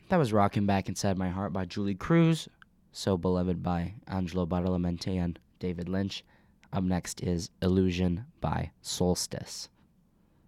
That was Rockin' Back Inside My Heart by Julie Cruz, So Beloved by Angelo Badalamenti and David Lynch. Up next is Illusion by Solstice.